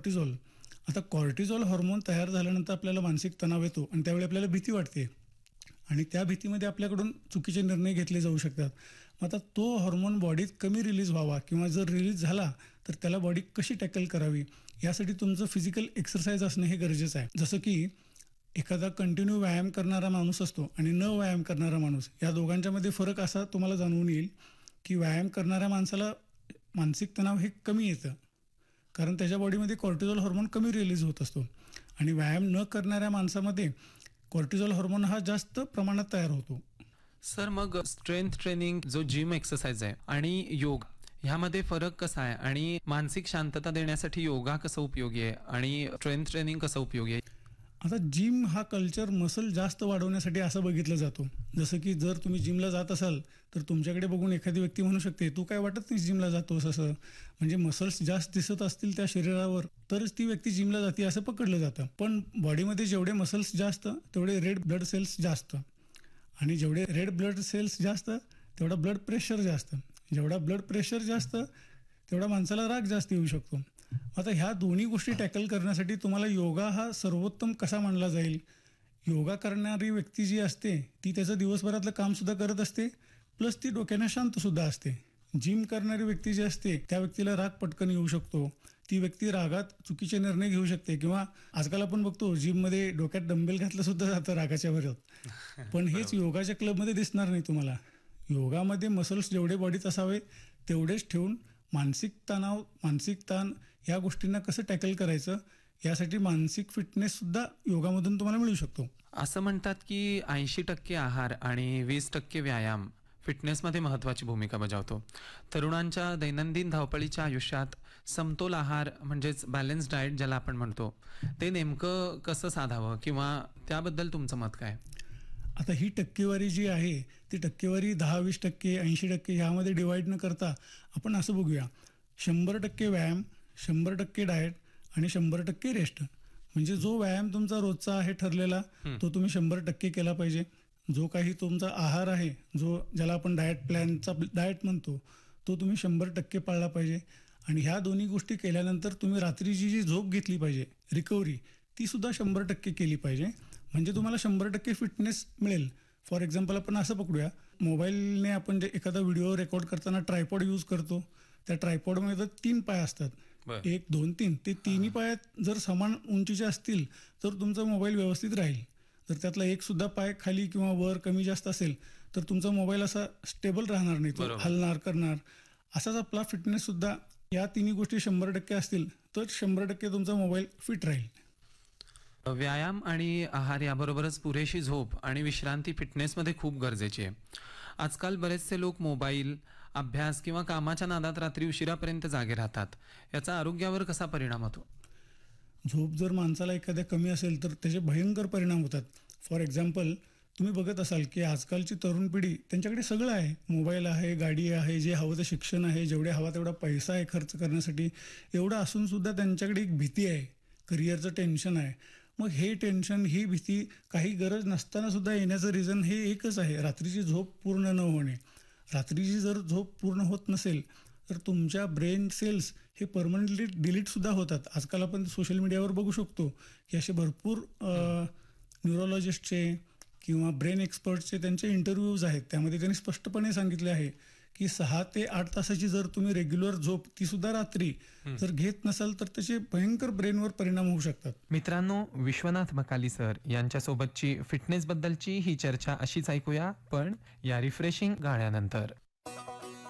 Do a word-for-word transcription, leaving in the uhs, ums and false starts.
कॉर्टिझॉल. आता कॉर्टिझॉल हार्मोन तयार झाल्यानंतर आपल्याला मानसिक तणाव येतो आणि त्यावेळी आपल्याला भीती वाटते आणि त्या भीतीमध्ये आपल्याकडून चुकीचे निर्णय घेतले जाऊ शकतात. आता तो हार्मोन बॉडीत कमी रिलीज व्हावा किंवा जर रिलीज झाला तर त्याला बॉडी कशी टॅकल करावी यासाठी तुमचं फिजिकल एक्सरसाइज असणं हे गरजेचं आहे. जसं की एखादा कंटिन्यू व्यायाम करणारा माणूस असतो आणि न व्यायाम करणारा माणूस, या दोघांच्यामध्ये फरक असा तुम्हाला जाणवून येईल की व्यायाम करणाऱ्या माणसाला मानसिक तणाव हे कमी येतं कारण त्याच्या बॉडीमध्ये कॉर्टिझॉल हार्मोन कमी रिलीज होत असतो आणि व्यायाम न करणाऱ्या माणसामध्ये कॉर्टिझॉल हार्मोन हा जास्त प्रमाणात तयार होतो. सर, मग स्ट्रेंथ ट्रेनिंग जो जिम एक्सरसाइज आहे आणि योग ह्यामध्ये फरक कसा आहे आणि मानसिक शांतता देण्यासाठी योगा कसं उपयोगी आहे आणि स्ट्रेंथ ट्रेनिंग कसं उपयोगी आहे? आता जिम हा कल्चर मसल जास्त वाढवण्यासाठी असं बघितलं जातो. जसं की जर तुम्ही जिमला जात असाल तर तुमच्याकडे बघून एखादी व्यक्ती म्हणू शकते तू काय वाटत नाही जिमला जातोस, असं म्हणजे मसल्स जास्त दिसत असतील त्या शरीरावर तरच ती व्यक्ती जिमला जाते असं पकडलं जातं. पण बॉडीमध्ये जेवढे मसल्स जास्त तेवढे रेड ब्लड सेल्स जास्त आणि जेवढे रेड ब्लड सेल्स जास्त तेवढा ब्लड प्रेशर जास्त, जेवढा ब्लड प्रेशर जास्त तेवढा माणसाला राग जास्त येऊ शकतो. आता ह्या दोन्ही गोष्टी टॅकल करण्यासाठी तुम्हाला योगा हा सर्वोत्तम कसा मानला जाईल. योगा करणारी व्यक्ती जी असते ती त्याचं दिवसभरातलं कामसुद्धा करत असते प्लस ती डोक्यानं शांतसुद्धा असते. जिम करणारी व्यक्ती जी असते त्या व्यक्तीला राग पटकन येऊ शकतो, ती व्यक्ती रागात चुकीचे निर्णय घेऊ शकते किंवा आजकाल आपण बघतो जिममध्ये डोक्यात डंबेल घातलं सुद्धा जातं रागाच्या भरात. पण हेच योगाच्या क्लबमध्ये दिसणार नाही तुम्हाला. योगामध्ये मसल्स जेवढे बॉडीत असावे तेवढेच ठेवून मानसिक तणाव मानसिक ताण या गोष्टींना कसं टॅकल करायचं यासाठी मानसिक फिटनेससुद्धा योगामधून तुम्हाला मिळू शकतो. असं म्हणतात की ऐंशी टक्के आहार आणि वीस टक्के व्यायाम फिटनेसमध्ये महत्त्वाची भूमिका बजावतो. तरुणांच्या दैनंदिन धावपळीच्या आयुष्यात समतोल आहार म्हणजेच बॅलन्स डाएट ज्याला आपण म्हणतो ते नेमकं कसं साधावं किंवा त्याबद्दल तुमचं मत काय? आता ही टक्केवारी जी आहे ती टक्केवारी दहा वीस टक्के ऐंशी टक्के ह्यामध्ये डिवाईड न करता आपण असं बघूया, शंभर टक्के व्यायाम, शंभर टक्के डाएट आणि शंभर टक्के रेस्ट. म्हणजे जो व्यायाम तुमचा रोजचा आहे ठरलेला तो तुम्ही शंभर टक्के केला पाहिजे. जो काही तुमचा आहार आहे जो ज्याला आपण डाएट प्लॅनचा डाएट म्हणतो तो तुम्ही शंभर टक्के पाळला पाहिजे. आणि ह्या दोन्ही गोष्टी केल्यानंतर तुम्ही रात्रीची जी झोप घेतली पाहिजे रिकव्हरी ती सुद्धा शंभर टक्के केली पाहिजे. म्हणजे तुम्हाला शंभर टक्के फिटनेस मिळेल. फॉर एक्झाम्पल आपण असं पकडूया, मोबाईलने आपण जे एखादा व्हिडिओ रेकॉर्ड करताना ट्रायपॉड यूज करतो, त्या ट्रायपॉडमध्ये तर तीन पाय असतात, एक दोन तीन, ते तिन्ही पायात जर समान उंचीचे असतील तर तुमचा मोबाईल व्यवस्थित राहील. जर त्यातला एक सुद्धा पाय खाली किंवा वर कमी जास्त असेल तर तुमचा मोबाईल असा स्टेबल राहणार नाही, तो हलणार करणार. असाच आपला फिटनेस सुद्धा या तिन्ही गोष्टी शंभर टक्के असतील तर शंभर टक्के तुमचा मोबाईल फिट राहील. व्यायाम आणि आहार याबरोबरच पुरेशी झोप आणि विश्रांती फिटनेसमध्ये खूप गरजेची आहे. आजकाल बरेचसे लोक मोबाईल, अभ्यास किंवा कामाच्या नादात रात्री उशिरापर्यंत जागे राहतात. याचा आरोग्यावर कसा परिणाम होतो? झोप जर माणसाला एखाद्या कमी असेल तर त्याचे भयंकर परिणाम होतात. फॉर एक्झाम्पल तुम्ही बघत असाल की आजकालची तरुण पिढी त्यांच्याकडे सगळं आहे, मोबाईल आहे, गाडी आहे, जे हवं ते शिक्षण आहे, जेवढे हवा तेवढा पैसा आहे खर्च करण्यासाठी, एवढं असूनसुद्धा त्यांच्याकडे एक भीती आहे, करिअरचं टेन्शन आहे. मग हे टेन्शन ही भीती काही गरज नसताना सुद्धा येण्याचं रिझन हे एकच आहे, रात्रीची झोप पूर्ण न होणे. रात्रीची जर झोप पूर्ण होत नसेल तर तुमच्या ब्रेन सेल्स हे परमनंटली डिलीटसुद्धा होतात. आजकाल आपण सोशल मीडियावर बघू शकतो की असे भरपूर न्यूरोलॉजिस्टचे किंवा ब्रेन एक्सपर्टचे त्यांचे इंटरव्ह्यूज आहेत, त्यामध्ये त्यांनी स्पष्टपणे सांगितले आहे की सहा ते आठ तासाची जर तुम्ही रेग्युलर झोप ती सुद्धा रात्री जर घेत नसाल तर त्याचे भयंकर ब्रेनवर परिणाम होऊ शकतात. मित्रांनो, विश्वनाथ बकाली सर यांच्यासोबतची फिटनेस बद्दलची ही चर्चा अशीच ऐकूया, पण या रिफ्रेशिंग गाण्यानंतर.